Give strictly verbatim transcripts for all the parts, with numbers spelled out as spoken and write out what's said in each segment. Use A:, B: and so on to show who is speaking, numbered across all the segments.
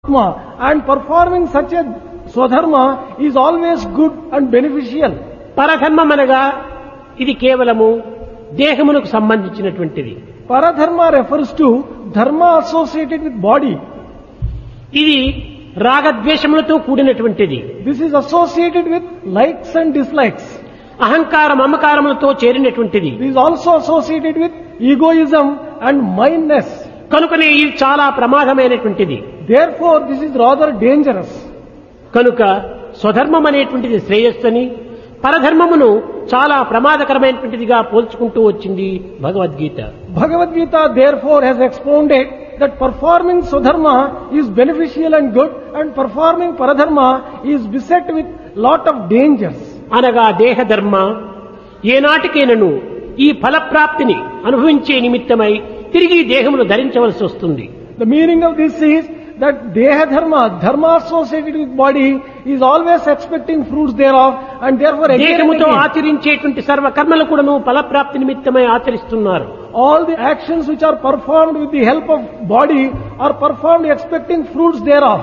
A: Dharma, and performing such a swadharma is always good and beneficial.
B: పరధర్మం అనగా ఇది కేవలము దేహమునకు సంబంధించినటువంటిది.
A: Paradharma refers to dharma associated with body.
B: ఇది రాగద్వేషములతో కూడినటువంటిది.
A: This is associated with likes and dislikes.
B: అహంకార మమకారములతో చేరినటువంటిది.
A: This is also associated with egoism and mindness.
B: కనుకనే ఇది చాలా ప్రమాదమైనటువంటిది.
A: Therefore, this is rather dangerous.
B: కనుక స్వధర్మం అనేటువంటిది శ్రేయస్సుని, పరధర్మమును చాలా ప్రమాదకరమైనటువంటిదిగా పోల్చుకుంటూ వచ్చింది Bhagavad Gita.
A: Bhagavad Gita therefore has expounded that performing swadharma is beneficial and good, and performing paradharma is beset with lot of dangers.
B: అనగా దేహధర్మ ఏనాటికైనను ఈ ఫలప్రాప్తిని అనుభవించే నిమిత్తమై తిరిగి దేహమును ధరించవలసి వస్తుంది.
A: The meaning of this is that deha dharma, dharma associated with body, is always expecting fruits thereof, and therefore again and
B: దేహముతో
A: again,
B: ఆచరించేటువంటి సర్వ కర్మలు కూడాను ఫలప్రాప్తి నిమిత్తమై ఆచరిస్తున్నారు.
A: all the actions which are performed with the help of body are performed expecting fruits thereof.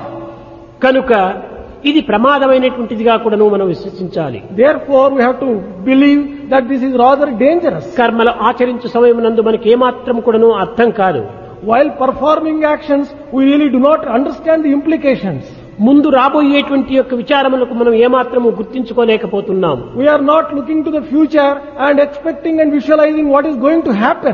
B: కనుక ఇది ప్రమాదమైనటువంటిదిగా కూడాను మనం విశ్వసించాలి.
A: Therefore, we have to believe that this is rather dangerous.
B: కర్మలు ఆచరించు సమయమునందు మనకి ఏమాత్రం కూడాను అర్థం కాదు.
A: While performing actions, we really do not understand the implications.
B: ముందు రాబోయేటువంటి యొక్క విచారములకు మనం ఏమాత్రము గుర్తించుకోలేకపోతున్నాం.
A: We are not looking to the future and expecting and visualizing what is going to happen.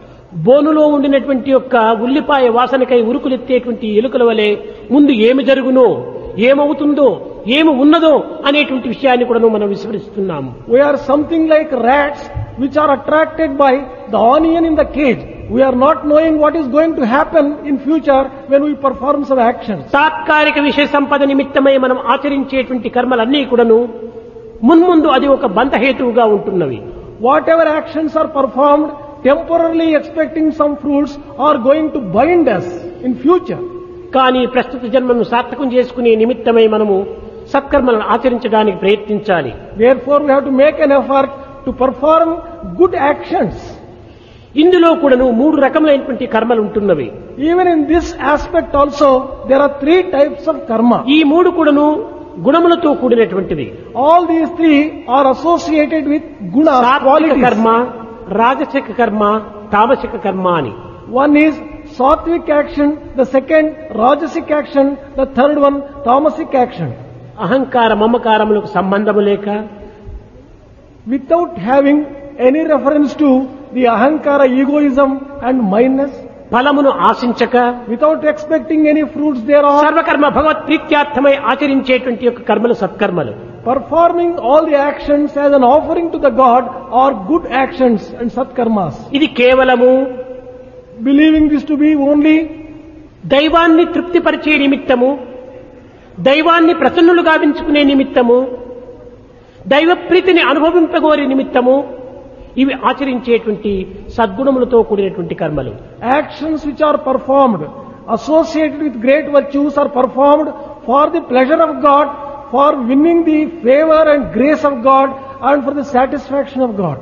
B: బోనులో ఉండినటువంటి యొక్క ఉల్లిపాయ వాసనకై ఉరుకులెత్తేటువంటి ఎలుకల వలె ముందు ఏమి జరుగునో, ఏమవుతుందో, ఏమి ఉన్నదో అనేటువంటి విషయాన్ని కూడా మనం విస్మరిస్తున్నాము.
A: We are something like rats which are attracted by the onion in the cage. We are not knowing what is going to happen in future when we perform some actions.
B: తాత్కాలిక విషయ సంపద నిమిత్తమై మనం ఆచరించేటువంటి కర్మలన్నీ కూడాను మున్ముందు అది ఒక బంధహేతువుగా ఉంటున్నవి.
A: Whatever actions are performed temporarily expecting some fruits are going to bind us in future.
B: కానీ ప్రస్తుత జన్మను సార్థకం చేసుకునే నిమిత్తమై మనము సత్కర్మలను ఆచరించడానికి ప్రయత్నించాలి.
A: Therefore, we have to make an effort to perform good actions.
B: ఇందులో కూడాను మూడు రకములైనటువంటి కర్మలు ఉంటున్నవి.
A: Even in this aspect also, there are three types of karma.
B: ఈ మూడు కూడాను గుణములతో కూడినటువంటివి.
A: All these three are associated with guna
B: సాత్విక
A: qualities.
B: కర్మ, రాజసిక కర్మ, తామసిక కర్మ అని.
A: One is sattvic action, the second rajasic action, the third one tamasic action.
B: అహంకార మమకారములకు సంబంధము లేక,
A: Without having any reference to the ahankara, egoism and mindness,
B: ఫలమును ఆశించక,
A: without expecting any fruits thereof,
B: సర్వకర్మ భగవత్ ప్రీత్యార్థమై ఆచరించేటువంటి యొక్క కర్మలు సత్కర్మలు.
A: performing all the actions as an offering to the God are good actions and satkarmas.
B: ఇది కేవలము
A: Believing this to be only
B: దైవాన్ని తృప్తిపరిచే నిమిత్తము, దైవాన్ని ప్రసన్నులు గావించుకునే నిమిత్తము, దైవ ప్రీతిని అనుభవింపగోరే నిమిత్తము ఇవి ఆచరించేటువంటి సద్గుణములతో కూడినటువంటి కర్మలు.
A: actions which are performed associated with great virtues are performed for the pleasure of God, for winning the favor and grace of God, and for the satisfaction of God.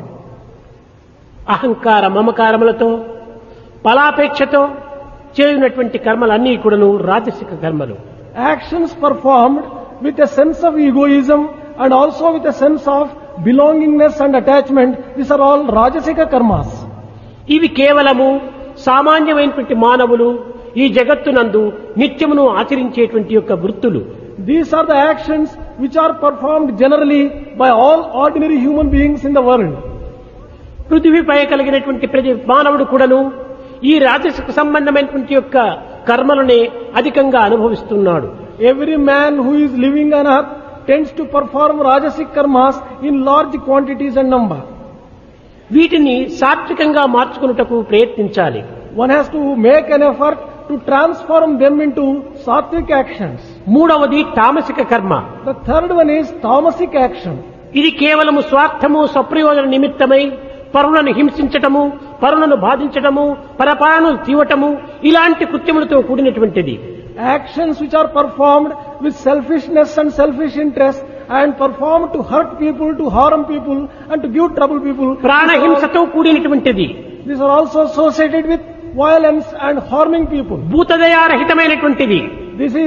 B: అహంకార మమకారములతో, ఫలాపేక్షతో చేయునటువంటి కర్మలన్నీ కూడాను రాజసిక కర్మలు.
A: Actions performed with a sense of egoism and also with a sense of belongingness and attachment, these are all rajasika karmas.
B: ఇవి కేవలము సామాన్యమైనటువంటి మానవులు ఈ జగత్తునందు నిత్యమును ఆచరించేటువంటి యొక్క వృత్తులు.
A: These are the actions which are performed generally by all ordinary human beings in the world.
B: పృథివీపై కలిగినటువంటి ప్రతి మానవుడు కూడాను ఈ రాజసిక సంబంధమైనటువంటి యొక్క కర్మలనే అధికంగా అనుభవిస్తున్నాడు.
A: Every man who is living on earth tends to perform rajasic karmas in large quantities and number.
B: వీటిని సాత్వికంగా మార్చుకున్నటకు ప్రయత్నించాలి.
A: One has to make an effort to transform them into sattvic actions.
B: మూడవది తామసిక కర్మ.
A: The third one is tamasic action.
B: ఇది కేవలము స్వార్థము, స్వప్రయోజన నిమిత్తమై పరులను హింసించటము, పరులను బాధించటము, పరపాలను తీవటము ఇలాంటి కృత్యములతో కూడినటువంటిది.
A: Actions which are performed with selfishness and selfish interest and performed to hurt people, to harm people and to give trouble people.
B: ప్రాణహింసతో కూడినటువంటిది.
A: These are also associated with violence and harming people.
B: భూతదయారహితమైనటువంటిది.
A: This is